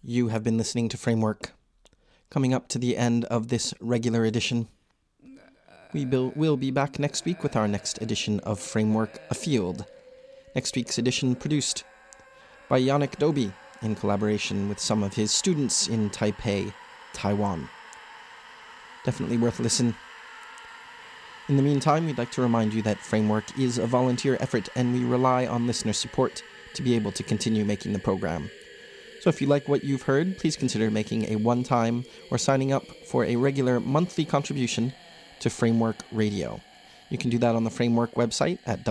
You have been listening to Framework. Coming up to the end of this regular edition, we'll be back next week with our next edition of Framework Afield. Next week's edition produced by Yannick Doby in collaboration with some of his students in Taipei, Taiwan. Definitely worth a listen. In the meantime, we'd like to remind you that Framework is a volunteer effort and we rely on listener support to be able to continue making the program. So if you like what you've heard, please consider making a one-time or signing up for a regular monthly contribution to Framework Radio. You can do that on the Framework website at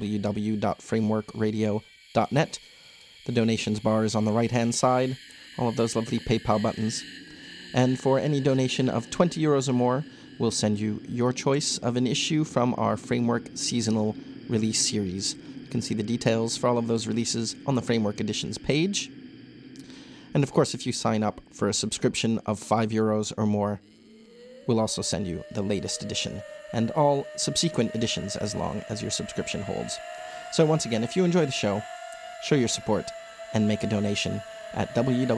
www.frameworkradio.net. The donations bar is on the right-hand side, all of those lovely PayPal buttons. And for any donation of 20 euros or more, we'll send you your choice of an issue from our Framework seasonal release series. You can see the details for all of those releases on the Framework Editions page. And of course, if you sign up for a subscription of 5 euros or more, we'll also send you the latest edition and all subsequent editions as long as your subscription holds. So once again, if you enjoy the show, show your support and make a donation at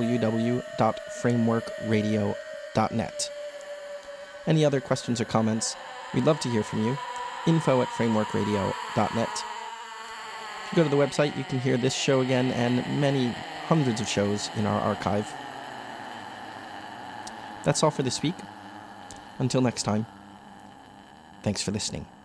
www.frameworkradio.net. Any other questions or comments, we'd love to hear from you. info@frameworkradio.net. If you go to the website, you can hear this show again and many hundreds of shows in our archive. That's all for this week. Until next time, thanks for listening.